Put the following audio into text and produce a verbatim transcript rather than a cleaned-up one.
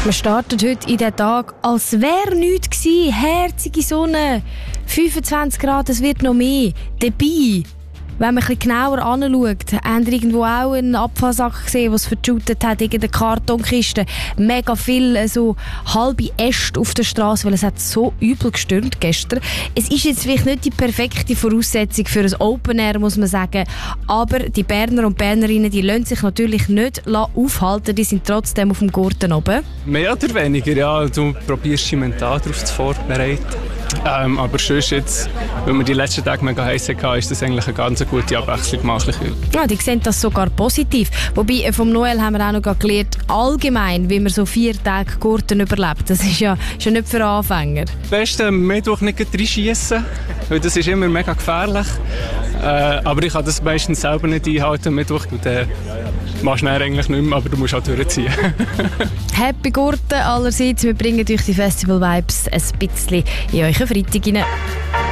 Wir starten heute in den Tag, als wäre nichts gewesen. Herzige Sonne, fünfundzwanzig Grad, es wird noch mehr. Dabei, wenn man ein bisschen genauer anschaut, haben wir irgendwo auch einen Abfallsack gesehen, der es verschüttet hat, irgendeine Kartonkiste. Mega viel so halbe Äste auf der Straße, weil es hat so übel gestürmt gestern. Es ist jetzt vielleicht nicht die perfekte Voraussetzung für ein Open Air, muss man sagen. Aber die Berner und Bernerinnen, die lassen sich natürlich nicht aufhalten. Die sind trotzdem auf dem Gurten oben. Mehr oder weniger, ja. Du probierst dich mental darauf zu vorbereiten. Ähm, aber sonst jetzt, weil wir die letzten Tage mega heiß hatten, ist das eigentlich eine ganz gute Abwechslung gemacht. Ja, die sehen das sogar positiv. Wobei, vom Noel haben wir auch noch gelernt, allgemein, wie man so vier Tage Gurten überlebt. Das ist ja, ist ja nicht für Anfänger. Am besten Mittwoch nicht reinschiessen, weil das ist immer mega gefährlich. Äh, aber ich kann das meistens selber nicht einhalten, Mittwoch. Und dann machst du eigentlich nicht mehr, aber du musst auch durchziehen. Happy Gurten allerseits. Wir bringen durch die Festival-Vibes ein bisschen in euren Freitag rein.